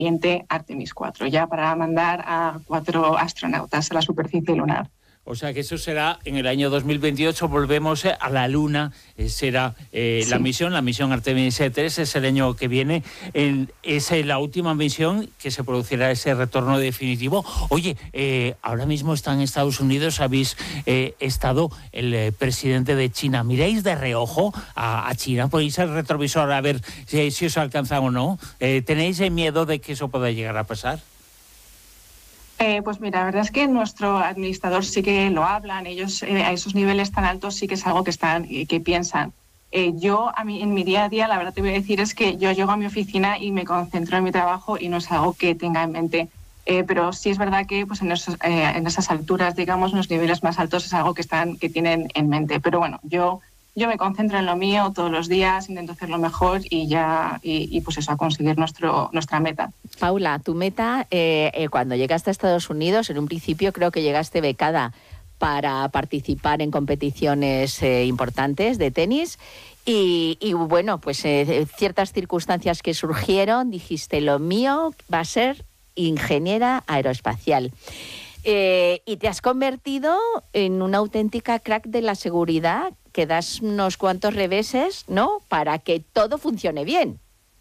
siguiente Artemis 4, ya para mandar a 4 astronautas a la superficie lunar. O sea que eso será en el año 2028, volvemos a la Luna, será sí. La misión Artemis 3 es el año que viene, es la última misión que se producirá ese retorno definitivo. Oye, ahora mismo está en Estados Unidos, habéis estado el presidente de China, ¿miráis de reojo a China? ¿Ponéis el retrovisor a ver si os alcanza o no? ¿Tenéis miedo de que eso pueda llegar a pasar? Pues mira, la verdad es que nuestro administrador sí que lo hablan, ellos a esos niveles tan altos sí que es algo que piensan. En mi día a día, la verdad te voy a decir es que yo llego a mi oficina y me concentro en mi trabajo y no es algo que tenga en mente. Pero sí es verdad que pues en esas alturas, digamos, en los niveles más altos es algo que tienen en mente. Pero bueno, yo me concentro en lo mío todos los días, intento hacerlo mejor y pues eso, a conseguir nuestra meta. Paula, tu meta, cuando llegaste a Estados Unidos, en un principio creo que llegaste becada para participar en competiciones importantes de tenis y bueno, pues ciertas circunstancias que surgieron, dijiste, lo mío va a ser ingeniera aeroespacial. Y te has convertido en una auténtica crack de la seguridad, que das unos cuantos reveses, ¿no?, para que todo funcione bien.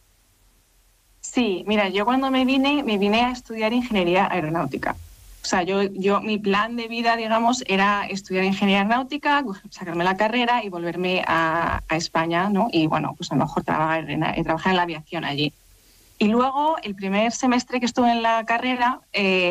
Sí, mira, yo cuando me vine a estudiar ingeniería aeronáutica. O sea, mi plan de vida, digamos, era estudiar ingeniería aeronáutica, sacarme la carrera y volverme a España, ¿no? Y bueno, pues a lo mejor trabajar en la aviación allí. Y luego, el primer semestre que estuve en la carrera,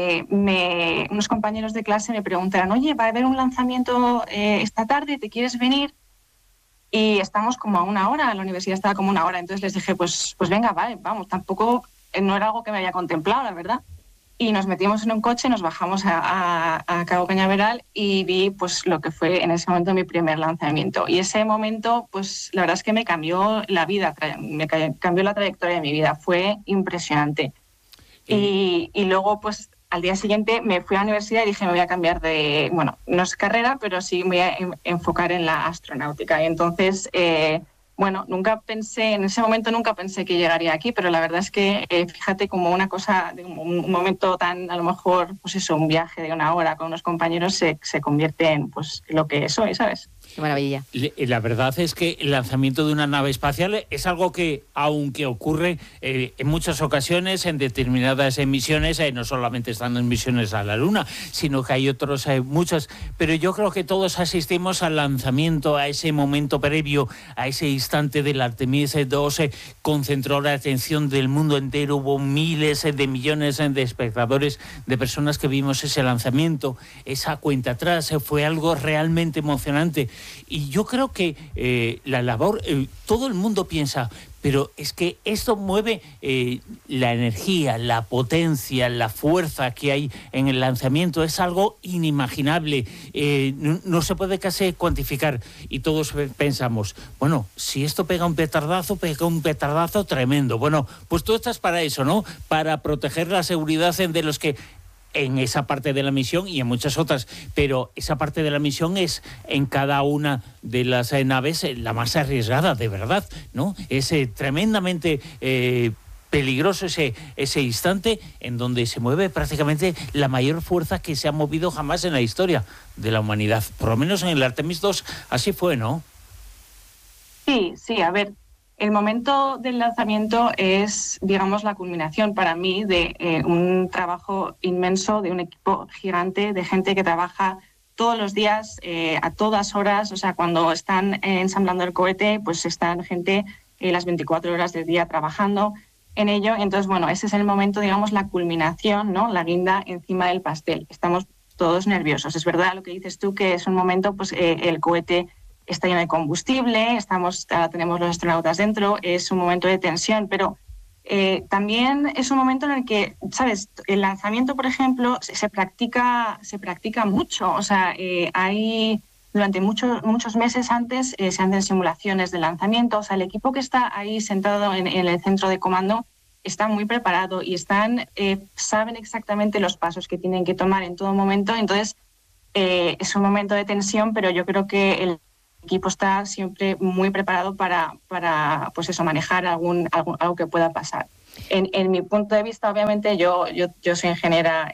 unos compañeros de clase me preguntaron, oye, va a haber un lanzamiento esta tarde, ¿te quieres venir? Y estamos como a 1 hora, la universidad estaba como 1 hora, entonces les dije, pues venga, vale, vamos, tampoco, no era algo que me había contemplado, la verdad. Y nos metimos en un coche, nos bajamos a Cabo Cañaveral y vi pues lo que fue en ese momento mi primer lanzamiento. Y ese momento, pues la verdad es que me cambió la vida, cambió la trayectoria de mi vida, fue impresionante. Y luego, pues al día siguiente me fui a la universidad y dije, me voy a cambiar bueno, no es carrera, pero sí me voy a enfocar en la astronáutica. Y entonces, bueno, en ese momento nunca pensé que llegaría aquí, pero la verdad es que, fíjate, como una cosa, un momento tan, a lo mejor, pues eso, un viaje de 1 hora con unos compañeros se convierte en pues lo que soy, ¿sabes? Qué maravilla. La verdad es que el lanzamiento de una nave espacial es algo que, aunque ocurre en muchas ocasiones, en determinadas misiones, no solamente están en misiones a la Luna, sino que hay otros, muchas, pero yo creo que todos asistimos al lanzamiento, a ese momento previo, a ese instante del Artemis 2, concentró la atención del mundo entero, hubo miles de millones de espectadores, de personas que vimos ese lanzamiento, esa cuenta atrás, fue algo realmente emocionante. Y yo creo que la labor, todo el mundo piensa, pero es que esto mueve la energía, la potencia, la fuerza que hay en el lanzamiento, es algo inimaginable, no se puede casi cuantificar. Y todos pensamos, bueno, si esto pega un petardazo tremendo. Bueno, pues tú estás para eso, ¿no? Para proteger la seguridad de los que en esa parte de la misión y en muchas otras, pero esa parte de la misión es en cada una de las naves la más arriesgada, de verdad, ¿no? Es tremendamente peligroso ese instante en donde se mueve prácticamente la mayor fuerza que se ha movido jamás en la historia de la humanidad. Por lo menos en el Artemis 2 así fue, ¿no? Sí, a ver. El momento del lanzamiento es, digamos, la culminación para mí de un trabajo inmenso, de un equipo gigante, de gente que trabaja todos los días, a todas horas. O sea, cuando están ensamblando el cohete, pues están gente las 24 horas del día trabajando en ello. Entonces, bueno, ese es el momento, digamos, la culminación, ¿no? La guinda encima del pastel. Estamos todos nerviosos. Es verdad lo que dices tú, que es un momento, pues el cohete está lleno de combustible, ahora tenemos los astronautas dentro, es un momento de tensión, pero también es un momento en el que, ¿sabes? El lanzamiento, por ejemplo, se practica mucho, o sea, durante muchos meses antes se hacen simulaciones de lanzamiento, o sea, el equipo que está ahí sentado en el centro de comando está muy preparado y saben exactamente los pasos que tienen que tomar en todo momento, entonces es un momento de tensión, pero yo creo que el equipo está siempre muy preparado para pues eso, manejar algo que pueda pasar. En mi punto de vista, obviamente, yo soy ingeniera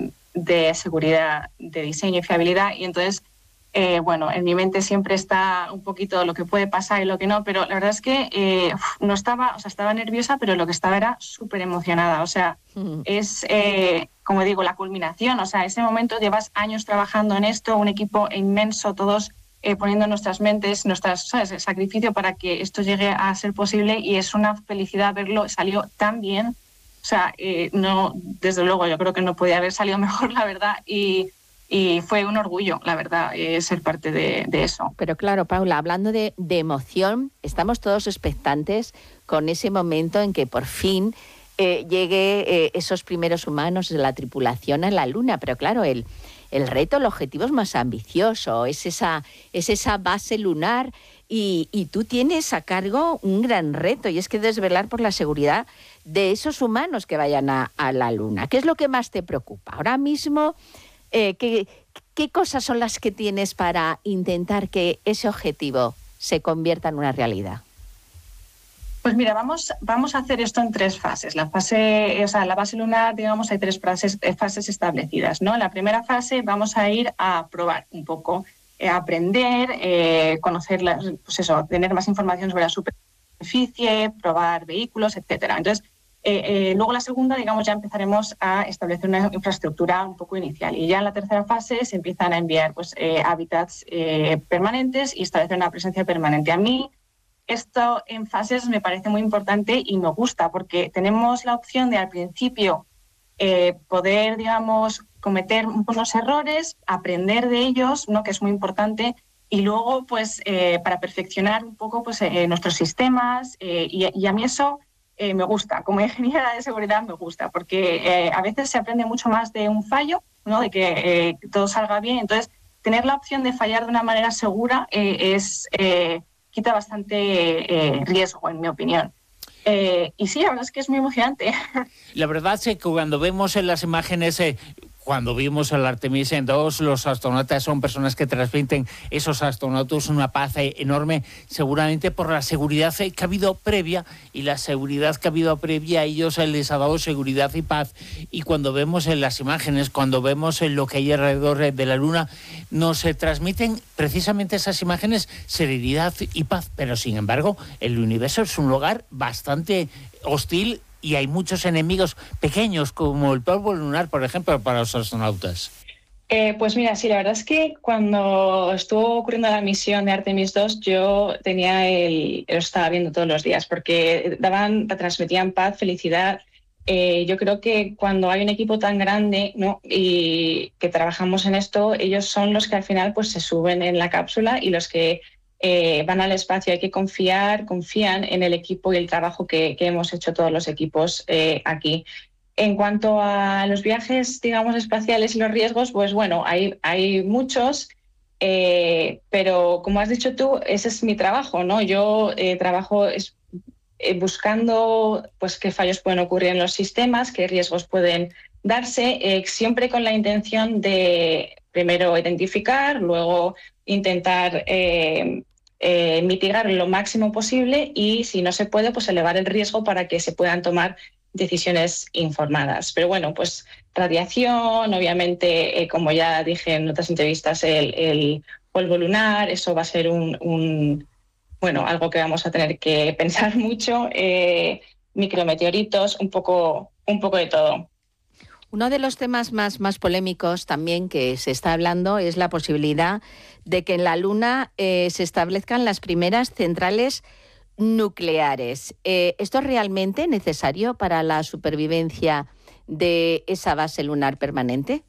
de seguridad, de diseño y fiabilidad, y entonces, bueno, en mi mente siempre está un poquito lo que puede pasar y lo que no, pero la verdad es que no estaba, o sea, estaba nerviosa, pero lo que estaba era súper emocionada. O sea, es, como digo, la culminación. O sea, ese momento, llevas años trabajando en esto, un equipo inmenso, todos poniendo nuestras mentes, ¿sabes?, el sacrificio para que esto llegue a ser posible, y es una felicidad verlo, salió tan bien. O sea, no, desde luego, yo creo que no podía haber salido mejor, la verdad, y fue un orgullo, la verdad, ser parte de eso. Pero claro, Paula, hablando de emoción, estamos todos expectantes con ese momento en que por fin llegue esos primeros humanos de la tripulación a la Luna, pero claro, el reto, el objetivo es más ambicioso, es esa base lunar, y tú tienes a cargo un gran reto, y es que desvelar por la seguridad de esos humanos que vayan a la Luna. ¿Qué es lo que más te preocupa? Ahora mismo, ¿qué cosas son las que tienes para intentar que ese objetivo se convierta en una realidad? Pues mira, vamos a hacer esto en 3 fases. La base lunar, digamos, hay 3 fases establecidas, ¿no? En la primera fase vamos a ir a probar un poco, a aprender, conocer, pues eso, tener más información sobre la superficie, probar vehículos, etcétera. Entonces, luego la segunda, digamos, ya empezaremos a establecer una infraestructura un poco inicial, y ya en la tercera fase se empiezan a enviar, pues, hábitats permanentes y establecer una presencia permanente. A mí esto en fases me parece muy importante y me gusta, porque tenemos la opción de al principio poder, digamos, cometer unos errores, aprender de ellos, ¿no?, que es muy importante, y luego, pues, para perfeccionar un poco, pues, nuestros sistemas, y a mí eso me gusta. Como ingeniera de seguridad me gusta, porque a veces se aprende mucho más de un fallo, ¿no?, de que todo salga bien. Entonces, tener la opción de fallar de una manera segura quita bastante riesgo, en mi opinión. Y sí, la verdad es que es muy emocionante. La verdad es que cuando vemos en las imágenes, cuando vimos el Artemis 2, los astronautas son personas que transmiten, esos astronautas, una paz enorme, seguramente por la seguridad que ha habido previa, y la seguridad que ha habido previa a ellos les ha dado seguridad y paz. Y cuando vemos en las imágenes, cuando vemos en lo que hay alrededor de la Luna, nos transmiten precisamente esas imágenes serenidad y paz. Pero sin embargo, el universo es un lugar bastante hostil, y hay muchos enemigos pequeños, como el polvo lunar, por ejemplo, para los astronautas. Pues mira, sí, la verdad es que cuando estuvo ocurriendo la misión de Artemis 2, yo lo estaba viendo todos los días, porque transmitían paz, felicidad. Yo creo que cuando hay un equipo tan grande, ¿no?, y que trabajamos en esto, ellos son los que al final, pues, se suben en la cápsula, y los que van al espacio. Hay que confían en el equipo y el trabajo que hemos hecho todos los equipos aquí. En cuanto a los viajes, digamos, espaciales y los riesgos, pues bueno, hay muchos, pero como has dicho tú, ese es mi trabajo, ¿no? Yo trabajo buscando, pues, qué fallos pueden ocurrir en los sistemas, qué riesgos pueden darse, siempre con la intención de primero identificar, luego intentar mitigar lo máximo posible, y si no se puede, pues elevar el riesgo para que se puedan tomar decisiones informadas. Pero bueno, pues radiación, obviamente, como ya dije en otras entrevistas, el polvo lunar, eso va a ser algo que vamos a tener que pensar mucho, micrometeoritos, un poco de todo. Uno de los temas más polémicos también que se está hablando es la posibilidad de que en la Luna se establezcan las primeras centrales nucleares. ¿Esto es realmente necesario para la supervivencia de esa base lunar permanente?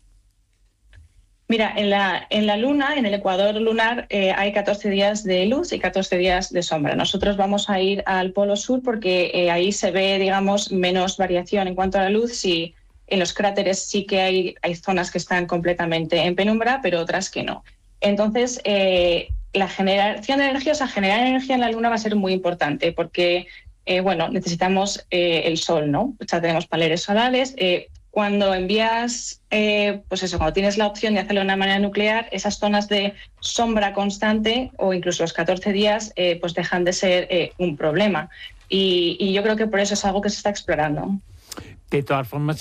Mira, en la Luna, en el ecuador lunar, hay 14 días de luz y 14 días de sombra. Nosotros vamos a ir al Polo Sur porque ahí se ve, digamos, menos variación en cuanto a la luz. Sí, en los cráteres sí que hay zonas que están completamente en penumbra, pero otras que no. Entonces, la generación de energía, generar energía en la Luna va a ser muy importante porque, necesitamos el sol, ¿no? O sea, tenemos paneles solares. Cuando envías, cuando tienes la opción de hacerlo de una manera nuclear, esas zonas de sombra constante o incluso los 14 días, pues dejan de ser un problema. Y yo creo que por eso es algo que se está explorando. De todas formas,